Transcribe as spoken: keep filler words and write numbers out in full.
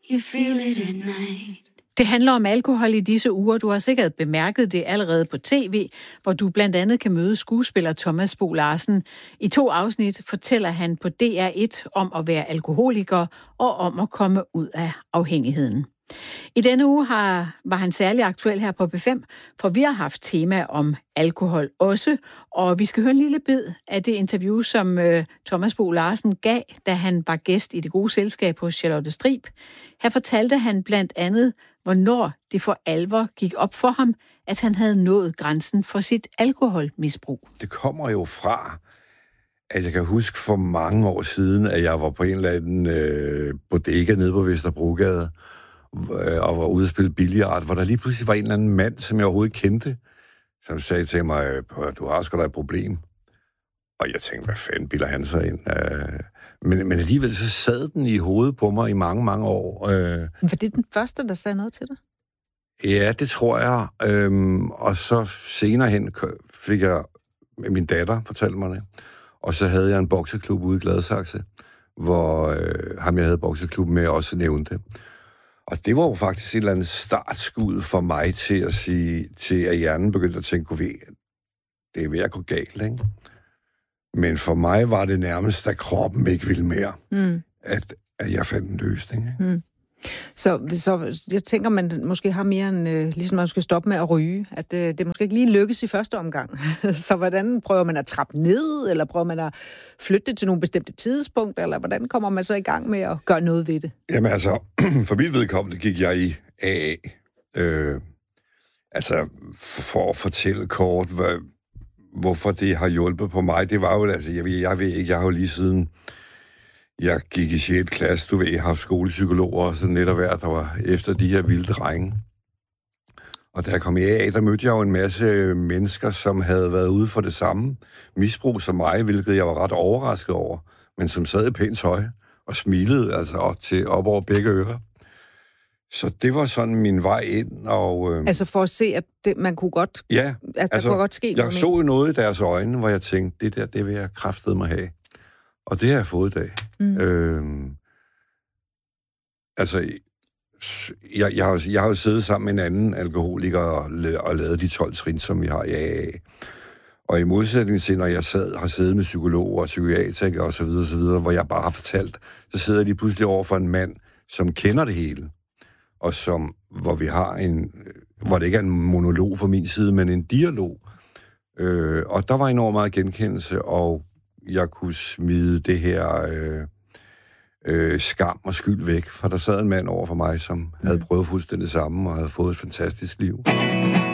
You feel it at night. Det handler om alkohol i disse uger. Du har sikkert bemærket det allerede på tv, hvor du blandt andet kan møde skuespiller Thomas Bo Larsen. I to afsnit fortæller han på D R et om at være alkoholiker og om at komme ud af afhængigheden. I denne uge har, var han særlig aktuel her på B fem, for vi har haft tema om alkohol også, og vi skal høre en lille bid af det interview, som øh, Thomas Bo Larsen gav, da han var gæst i Det Gode Selskab hos Charlotte Strib. Her fortalte han blandt andet, hvornår det for alvor gik op for ham, at han havde nået grænsen for sit alkoholmisbrug. Det kommer jo fra, at jeg kan huske for mange år siden, at jeg var på en eller anden øh, bodega nede på Vesterbrogade, og var ude at spille billiard, hvor der lige pludselig var en eller anden mand, som jeg overhovedet kendte, som sagde til mig, du har sgu da et problem. Og jeg tænkte, hvad fanden bilder han sig ind? Men, men alligevel så sad den i hovedet på mig i mange, mange år. Var det den første, der sagde noget til dig? Ja, det tror jeg. Og så senere hen fik jeg min datter, fortalte mig det. Og så havde jeg en bokseklub ude i Gladsaxe, hvor øh, ham jeg havde bokseklub med også nævnte det. Og det var jo faktisk et eller andet startskud for mig til at sige, til at hjernen begyndte at tænke, det er ved at gå galt, ikke? Men for mig var det nærmest, at kroppen ikke ville mere, mm. at, at jeg fandt en løsning. Ikke? Mm. Så, så jeg tænker, man måske har mere en, øh, ligesom man skal stoppe med at ryge, at øh, det måske ikke lige lykkes i første omgang. Så hvordan prøver man at trappe ned, eller prøver man at flytte det til nogle bestemte tidspunkter, eller hvordan kommer man så i gang med at gøre noget ved det? Jamen altså, for mit vedkommende gik jeg i A A. Øh, altså, for, for at fortælle kort, hvad, hvorfor det har hjulpet på mig, det var jo, altså, jeg ved, jeg ved ikke, jeg har jo lige siden jeg gik i sjette klasse, du ved, jeg har haft skolepsykologer og sådan lidt af hvert, der var efter de her vilde drenge. Og da jeg kom i A A, der mødte jeg jo en masse mennesker, som havde været ude for det samme misbrug som mig, hvilket jeg var ret overrasket over, men som sad i pænt tøj og smilede altså op, til, op over begge ører. Så det var sådan min vej ind. Og, øh... altså for at se, at det, man kunne godt... Ja, altså, altså kunne godt ske jeg så jo noget i deres øjne, hvor jeg tænkte, det der, det vil jeg kraftedeme have. Og det har jeg fået i dag. Mm. Øhm, altså, jeg, jeg, har, jeg har jo siddet sammen med en anden alkoholiker og, og lavet de tolv trin, som vi har i A A. Og i modsætning til, når jeg sad, har siddet med psykologer og psykiatrikere osv., osv., hvor jeg bare har fortalt, så sidder jeg lige pludselig over for en mand, som kender det hele, og som, hvor vi har en, hvor det ikke er en monolog fra min side, men en dialog. Øh, og der var enormt meget genkendelse, og jeg kunne smide det her øh, øh, skam og skyld væk, for der sad en mand over for mig, som mm. havde prøvet fuldstændig det samme og havde fået et fantastisk liv.